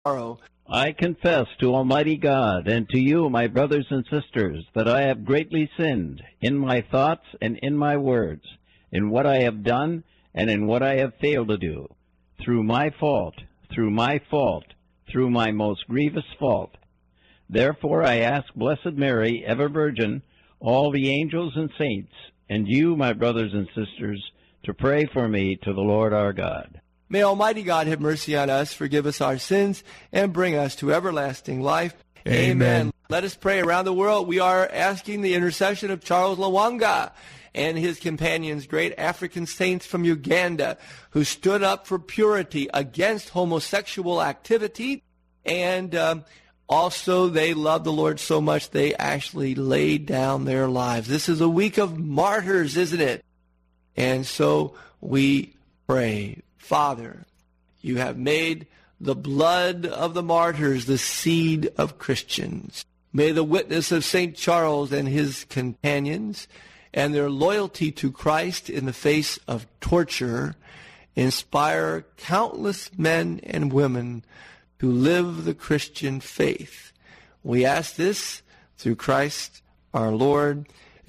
sorrow. I confess to Almighty God and to you, my brothers and sisters, that I have greatly sinned in my thoughts and in my words, in what I have done and in what I have failed to do, through my fault, through my most grievous fault. Therefore I ask Blessed Mary, ever Virgin, all the angels and saints, and you, my brothers and sisters, to pray for me to the Lord our God. May Almighty God have mercy on us, forgive us our sins, and bring us to everlasting life. Amen. Let us pray. Around the world, we are asking the intercession of Charles Lwanga and his companions, great African saints from Uganda, who stood up for purity against homosexual activity, and also they loved the Lord so much they actually laid down their lives. This is a week of martyrs, isn't it? And so we pray. Father, you have made the blood of the martyrs the seed of Christians. May the witness of St. Charles and his companions and their loyalty to Christ in the face of torture inspire countless men and women to live the Christian faith. We ask this through Christ our Lord.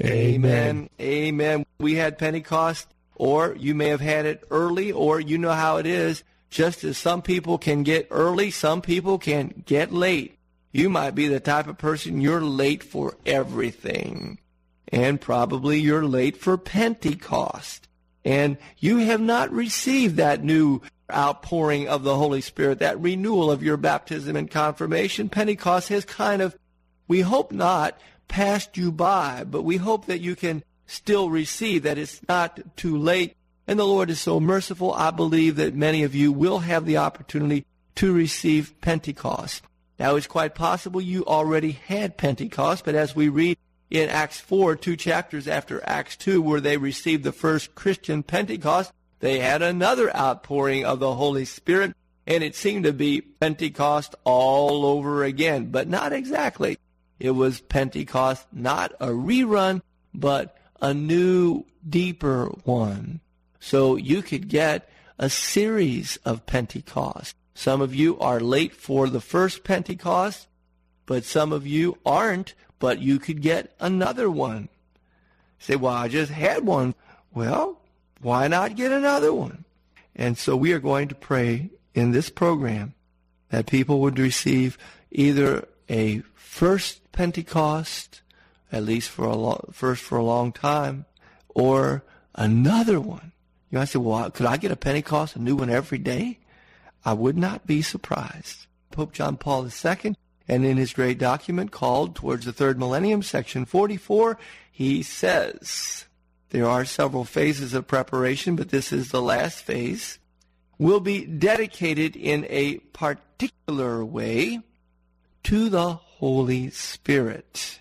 Amen. Amen. We had Pentecost, or you may have had it early, or you know how it is. Just as some people can get early, some people can get late. You might be the type of person you're late for everything. And probably you're late for Pentecost. And you have not received that new outpouring of the Holy Spirit, that renewal of your baptism and confirmation. Pentecost has kind of, we hope not, passed you by, but we hope that you can still receive, that it's not too late. And the Lord is so merciful, I believe that many of you will have the opportunity to receive Pentecost. Now, it's quite possible you already had Pentecost, but as we read in Acts 4, 2 chapters after Acts 2, where they received the first Christian Pentecost, they had another outpouring of the Holy Spirit, and it seemed to be Pentecost all over again, but not exactly. It was Pentecost, not a rerun, but a new, deeper one. So you could get a series of Pentecost. Some of you are late for the first Pentecost, but some of you aren't, but you could get another one. Say, well, I just had one. Well, why not get another one? And so we are going to pray in this program that people would receive either a first Pentecost, at least for a long time, or another one. You know, I said, well, could I get a Pentecost, a new one every day? I would not be surprised. Pope John Paul II, and in his great document called Towards the Third Millennium, section 44, he says, there are several phases of preparation, but this is the last phase, will be dedicated in a particular way to the Holy Spirit.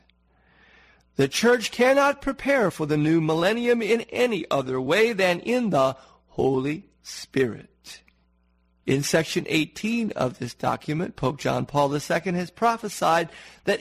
The church cannot prepare for the new millennium in any other way than in the Holy Spirit. In section 18 of this document, Pope John Paul II has prophesied that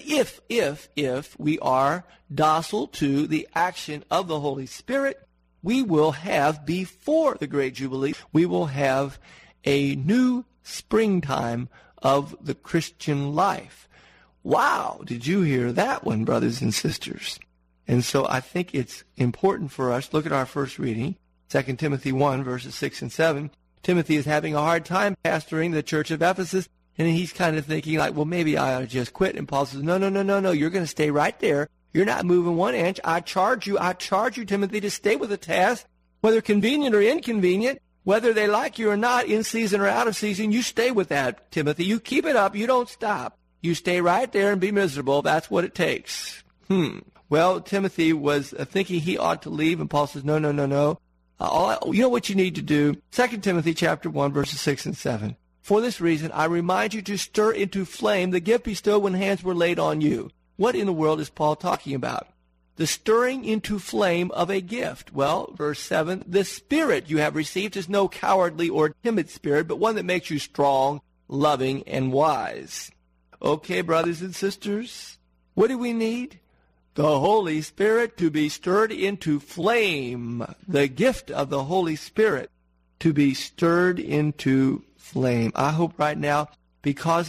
if we are docile to the action of the Holy Spirit, we will have, before the Great Jubilee, we will have a new springtime of the Christian life. Wow, did you hear that one, brothers and sisters? And so I think it's important for us, look at our first reading, 2 Timothy 1, verses 6 and 7. Timothy is having a hard time pastoring the church of Ephesus, and he's kind of thinking like, well, maybe I ought to just quit. And Paul says, no, you're going to stay right there. You're not moving 1 inch. I charge you, Timothy, to stay with the task, whether convenient or inconvenient, whether they like you or not, in season or out of season, you stay with that, Timothy. You keep it up. You don't stop. You stay right there and be miserable. That's what it takes. Well, Timothy was thinking he ought to leave, and Paul says, no. You know what you need to do? 2 Timothy chapter 1, verses 6 and 7. For this reason, I remind you to stir into flame the gift bestowed when hands were laid on you. What in the world is Paul talking about? The stirring into flame of a gift. Well, verse 7, the Spirit you have received is no cowardly or timid spirit, but one that makes you strong, loving, and wise. Okay, brothers and sisters, what do we need? The Holy Spirit to be stirred into flame. The gift of the Holy Spirit to be stirred into flame. I hope right now because